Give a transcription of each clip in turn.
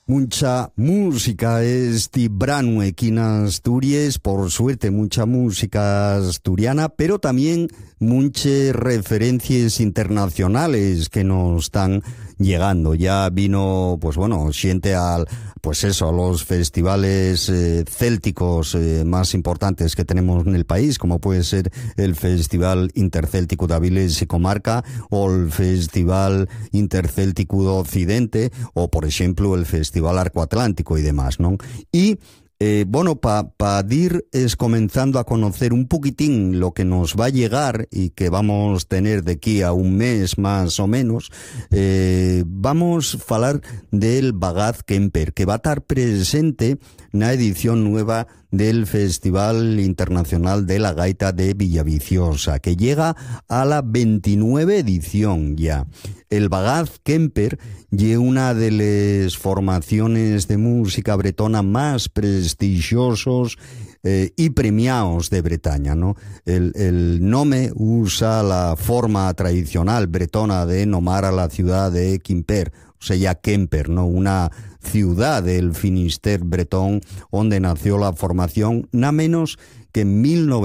Mucha música este verano aquí en Asturias, por suerte mucha música asturiana, pero también muchas referencias internacionales que nos están llegando. Ya vino, pues bueno, siente a los festivales célticos más importantes que tenemos en el país, como puede ser el Festival Intercéltico de Avilés y Comarca, o el Festival Intercéltico de Occidente, o por ejemplo el Festival Arcoatlántico y demás, ¿no? Y para ir comenzando a conocer un poquitín lo que nos va a llegar y que vamos a tener de aquí a un mes más o menos, vamos a hablar del Bagaz Kemper, que va a estar presente en la edición nueva del Festival Internacional de la Gaita de Villaviciosa, que llega a la 29 edición ya. El Bagaz Kemper es una de las formaciones de música bretona más prestigiosos y premiados de Bretaña, ¿no? El nombre usa la forma tradicional bretona de nomar a la ciudad de Quimper, o sea, Kemper, ¿no? Una ciudad del Finisterre bretón donde nació la formación, nada menos que en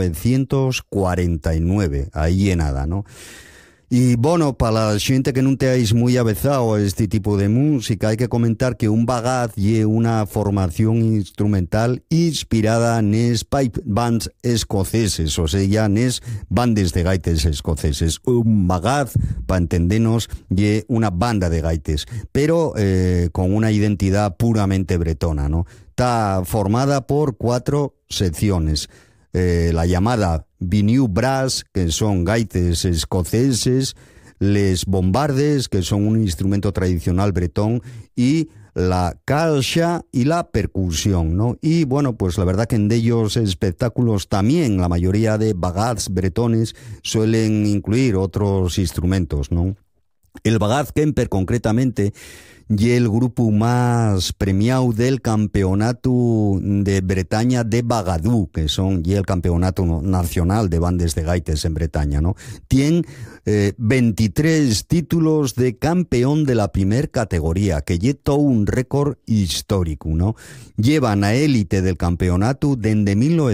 1949, ahí en nada, ¿no? Y bueno, para la gente que no teáis muy avezado a este tipo de música, hay que comentar que un bagaz es una formación instrumental inspirada en les pipe bands escoceses, o sea, en les bandes de gaites escoceses. Un bagaz, para entendernos, es una banda de gaites, pero con una identidad puramente bretona, ¿no? Está formada por 4 secciones. La llamada Biniu Brass, que son gaites escoceses, les bombardes, que son un instrumento tradicional bretón, y la calxa y la percusión, ¿no? Y bueno, pues la verdad que en ellos espectáculos también la mayoría de bagaz bretones suelen incluir otros instrumentos, ¿no? El Bagaz Kemper concretamente y el grupo más premiado del campeonato de Bretaña de Bagadú, que son y el campeonato nacional de bandes de gaites en Bretaña, ¿no? Tienen 23 títulos de campeón de la primer categoría, que es todo un récord histórico, ¿no? Llevan a élite del campeonato desde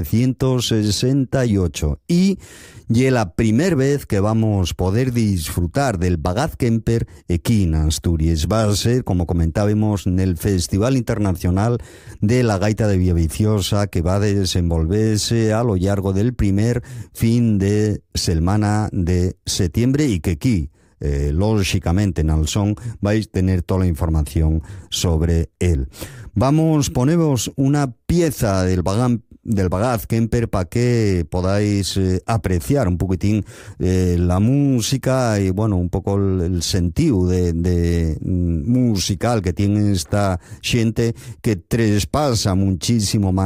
1968 y es la primera vez que vamos a poder disfrutar del Bagaz Kemper aquí en Asturias. Va a ser, como comentábamos, en el Festival Internacional de la Gaita de Villaviciosa, que va a desenvolverse a lo largo del primer fin de semana de septiembre, y que aquí, lógicamente, en Alsón vais a tener toda la información sobre él. Vamos, ponemos una pieza del Bagaz Kemper para que podáis apreciar un poquitín la música y bueno, un poco el sentido de musical que tiene esta gente, que traspasa muchísimo más